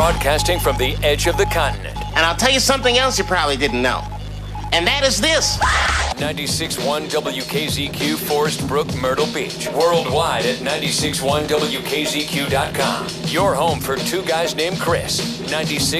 Broadcasting from the edge of the continent. And I'll tell you something else you probably didn't know. And that is this. 96.1 WKZQ, Forest Brook, Myrtle Beach. Worldwide at 96.1WKZQ.com. Your home for two guys named Chris. 96.